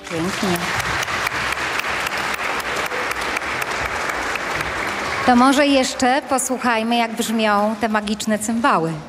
Pięknie. To może jeszcze posłuchajmy, jak brzmią te magiczne cymbały.